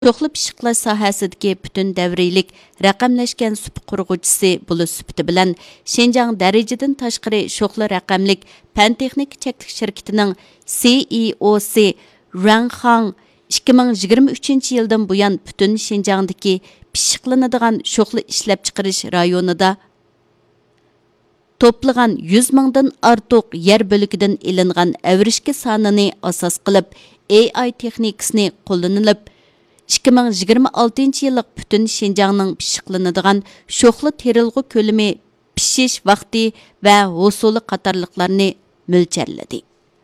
Çoxlu pishiqlash sohasidagi butun davriylik raqamlashgan sup qurg'uvchisi bo'lish sifati bilan Şinjan darajadan tashqari sho'xli raqamlik fan texnik cheklik shirkatining CEO'si Rang Hang 2023 yildan buyon butun Şinjandagi pishiqlanadigan sho'xli ishlab chiqarish rayonida to'plagan 100 mingdan ortiq yer bo'ligidan ilingan avrishki sonini asos qilib AI texnikasini qo'llanilib 2026 yillik butun Şinjanning pishiqlanadigan sho'xli terilg'u ko'lami, pishish vaqti va husuli qatorliqlarni mo'ljallanadi.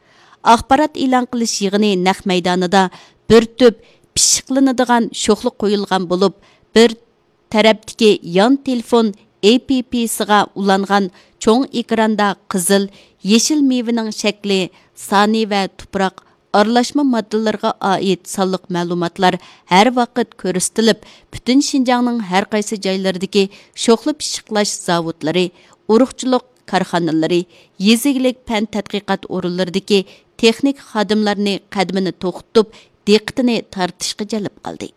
Axborot e'lon qilish yig'ini naq maydonida bir to'p pishiqlanadigan sho'xli qo'yilgan bo'lib, bir tarafdagi yon telefon APP-siga ulangan cho'ng ekranda qizil, yeshil mevaning shakli, soni va tuproq aralashma moddalarga oid sonliq ma'lumotlar har vaqt ko'rsatilib, butun Şinjanning har qaysi joylaridagi sho'xli pishiqlash zavodlari, urug'chilik korxonalari, yezigilik fan tadqiqot o'rinlaridagi texnik xodimlarni qadmini to'xtatib, diqqatini tortishga jalb qildi.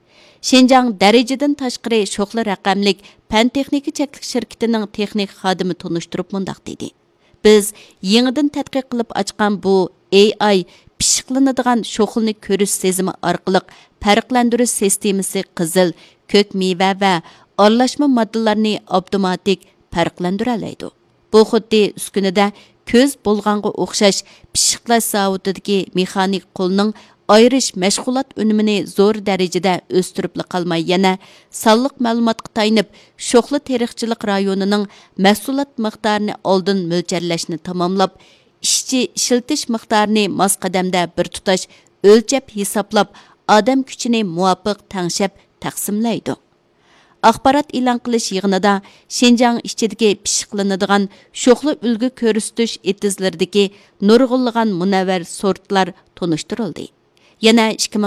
Şinjan darajadan tashqari sho'xli raqamlik fan texnika cheklik shirkatining texnik xodimi tunishtirib mundaq dedi. Biz yangidan tadqiq qilib ochgan bu AI pishiqlanadigan sho'xilni ko'rish sezimi orqali farqlantirish sistemasi qizil, ko'k meva va aralashma moddalarni avtomatik farqlantira oladi. Bu xuddi uskunada ko'z bo'lganga o'xshash pishiqlash zavodidagi mexanik qo'lning ayirish mashg'ulot unumini zo'r darajada o'stirib qolmay, yana sonliq ma'lumotga tayanib sho'xli teriqchilik rayonining mahsulot miqdorini oldin mo'ljallashni tamomlab, ishchi ishiltish miqdorini mos qadamda bir tutash o'lchab hisoblab, odam kuchini muvofiq tangshab taqsimlaydi. Axborot e'lon qilish yig'inida Şinjan ichidagi pishiqlanadigan sho'xli ulgu ko'rsatish etizlaridagi nurg'unlagan munavvar sortlar tunishtirildi. Yana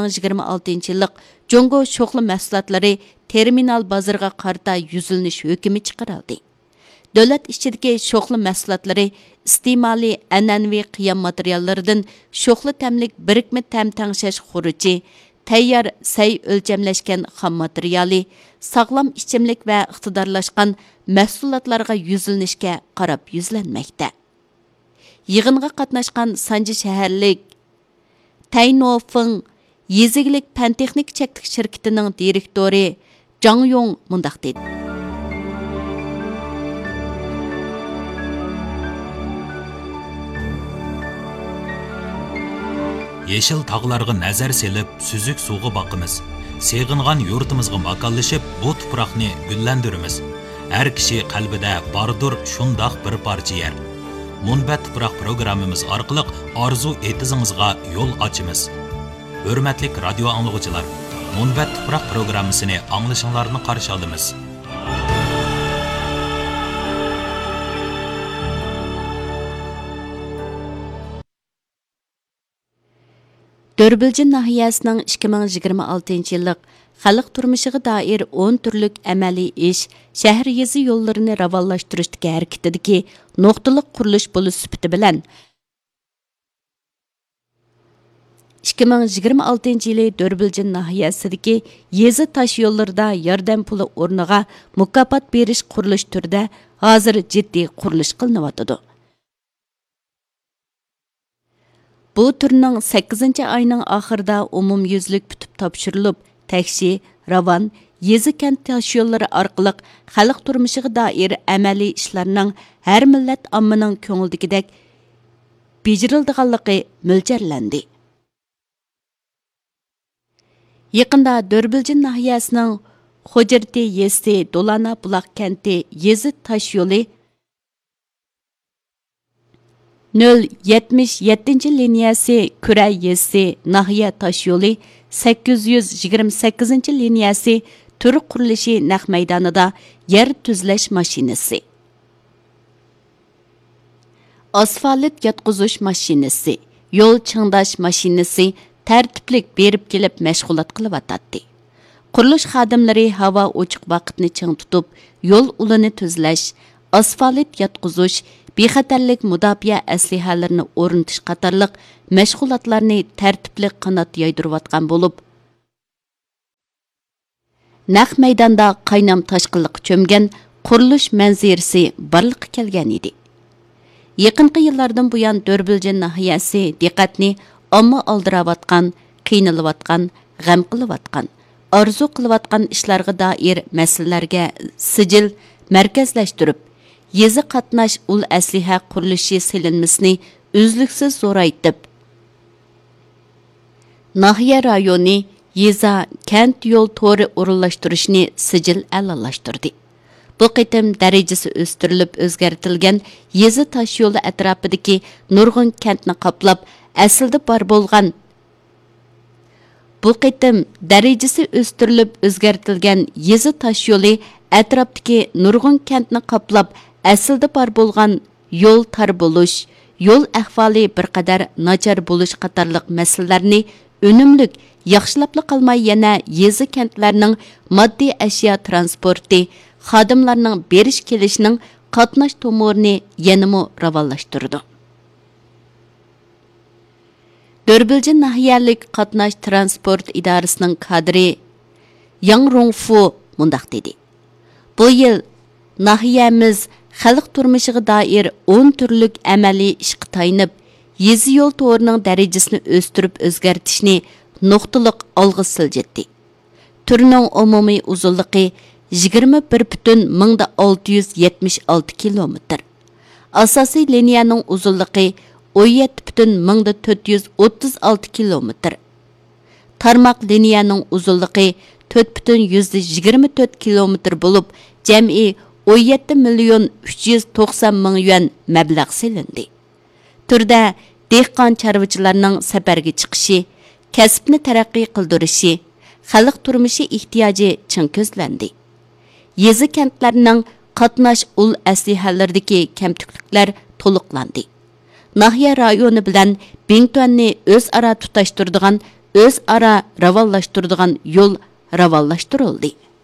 2026 yillik Jongo sho'xli mahsulotlari terminal bozoriga qarta yuzilnish hukmi chiqarildi. Davlat ichidagi sho'xli mahsulotlari iste'moli an'anaviy qiyam materiallaridan sho'xli tamlik birikma tam tangshash xuruji, tayyor say o'lchamlashgan xom materiali, sog'lom ichimlik va iqtidorlashgan mahsulotlarga yuzlanishga qarab yuzlanmoqda. Yig'inga qatnashgan Sanji shaharlik Taynofeng yezigilik fan texnik cheklik shirkatining direktori Jang Yong mundaq dedi. Yeşil tağlarga nazar selib, süzük suğu bakımız. Seğingan yurtimizga makallaşıp, bu tuproqni güllendirimiz. Her kişi qalbida bardur şundaq bir parça yer. Munbat tuproq programmamiz orqali arzu etizingizga yo'l ochimiz. Hurmatli radio anglag'uchilar, Munbat tuproq programmasini anglashinglarni qarshi olamiz. Dörbilcin nahiyasining 2026 yillik xalq turmushiga doir 10 turlik amaliy ish, shahar yezi yo'llarini ravonlashtirishdagi harakatidagi nuqtaliq qurilish bo'lish sifati bilan 2026 yili Dörbilcin nahiyasidagi yezi tosh yo'llarida yordam puli o'rniga mukofot berish qurilish turida hozir jiddiy qurilish qilinayotdi. Bu turning 8 ayning oxirida umumyuzlik bitib topshirilib, Takshi, Ravon, yezi kent tosh yo'llari orqali xalq turmushiga doir amaliy ishlarning har millat ommaning ko'ngildagidek bejirildiganligi mo'ljallandi. Yaqinda Dörbilcin nahiyasining Xo'jirti yezi, Dolana buloq kenti yezi tosh yo'li 077 liniyasi Küray yezi nahiya tosh yo'li 828 liniyasi tur qurilishi naq maydonida yer tuzlash mashinasi, asfalt yotqizish mashinasi, yo'l chingdash mashinasi tartiblik berib kelib mashg'ulot qilyotdi. Qurilish xodimlari havo ochiq vaqtni ching tutib, yo'l ulini tuzlash, asfalt yotqizish, bexatarlik mudofaa aslihalarini o'rnatish qatorliq mashg'ulotlarni tartibli qanot yaydirayotgan bo'lib, naq maydonda qaynam toshqinliq cho'mgan qurilish manzarasi barliqqa kelgan edi. Yaqinqi yillardan buyon Dörbüljen nahiyasi diqqatni omma oldirawatgan, qiynalayotgan, g'am qilayotgan, orzu qilayotgan ishlarga doir masalalarga sijil markazlashtirib, yezi qatnash ul asliha qurilishi silinmasini uzluksiz zo'raytib, nahiya rayoni yeza kent yo'l to'ri o'rinlashtirishni sijil a'lolashtirdi. Bu qitim darajasi o'stirilib o'zgartirilgan yezi tosh yo'li atrofidagi nurg'un kentni qoplab, aslida bor bo'lgan Bu qitim darajasi o'stirilib o'zgartirilgan yezi tosh yo'li atrofdagi nurg'un kentni qoplab, aslida bor bo'lgan yo'l tar bo'lish, yo'l ahvoli bir qadar nachar bo'lish qatorliq masalalarni unumlik yaxshilab qolmay yana yezi kentlarning moddiy ashyo transporti, xodimlarning berish kelishning qatnash to'morini yanamo ravonlashtirdi. Dörbüljen nahiyalik qatnash transport idorasining kadri Yang Rongfu mundaq dedi. Bu yil nahiyamiz xalq turmushiga doir 10 turlik amaliy ishga tayinib, yezi yo'l to'rining darajasini o'stirib o'zgartishni nuqtaliq olg'a siljitdi. Turning umumiy uzunligi 21,676 kilometr. Asosiy liniyaning uzunligi 17,436 kilometr. Tarmoq liniyaning uzunligi 4,124 kilometr bo'lib, jami 17,390,000 yuan mablag' silindi. Turda dehqon chorvachilarning safarga chiqishi, kasbni taraqqiy qildirishi, xalq turmushi ehtiyoji chin ko'zlandi. Yezi kentlarning qatnash ul aslihalaridagi kamtukliklar to'liqlandi. Nahiya rayoni bilan Bingtuanni o'zaro tutashtiradigan, o'zaro ravonlashtiradigan yo'l ravonlashtirildi.